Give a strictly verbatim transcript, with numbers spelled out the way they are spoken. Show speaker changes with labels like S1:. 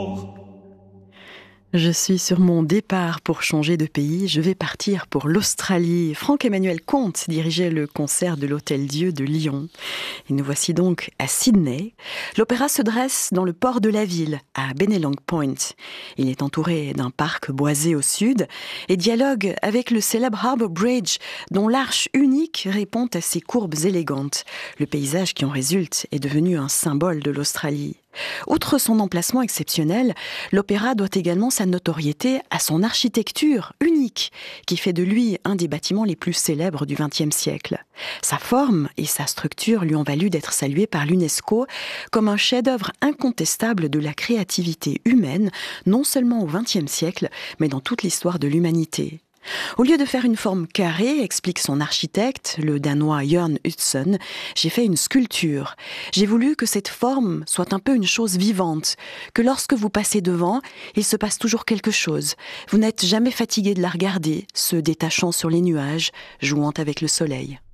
S1: Je suis sur mon départ pour changer de pays. Je vais partir pour l'Australie. Franck-Emmanuel Comte dirigeait le concert de l'Hôtel-Dieu de Lyon. Et nous voici donc à Sydney. L'opéra se dresse dans le port de la ville, à Bennelong Point. Il est entouré d'un parc boisé au sud et dialogue avec le célèbre Harbour Bridge, dont l'arche unique répond à ses courbes élégantes. Le paysage qui en résulte est devenu un symbole de l'Australie. Outre son emplacement exceptionnel, l'opéra doit également sa notoriété à son architecture unique, qui fait de lui un des bâtiments les plus célèbres du vingtième siècle. Sa forme et sa structure lui ont valu d'être salué par l'UNESCO comme un chef-d'œuvre incontestable de la créativité humaine, non seulement au vingtième siècle, mais dans toute l'histoire de l'humanité. Au lieu de faire une forme carrée, explique son architecte, le Danois Jørn Utzon, j'ai fait une sculpture. J'ai voulu que cette forme soit un peu une chose vivante, que lorsque vous passez devant, il se passe toujours quelque chose. Vous n'êtes jamais fatigué de la regarder, se détachant sur les nuages, jouant avec le soleil.